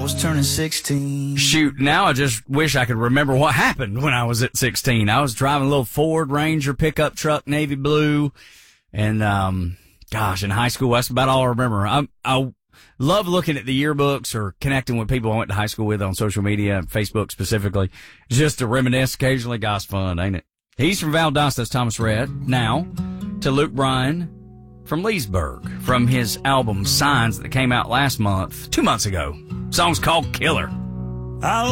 was turning 16. Shoot, now I just wish I could remember what happened when I was at 16. I was driving a little Ford Ranger pickup truck, navy blue. And, gosh, in high school, that's about all I remember. I love looking at the yearbooks or connecting with people I went to high school with on social media, Facebook specifically, just to reminisce occasionally. Gosh, fun, ain't it? He's from Valdosta, that's Thomas Rhett. Now to Luke Bryan from Leesburg, from his album Signs that came out 2 months ago. The song's called Killer.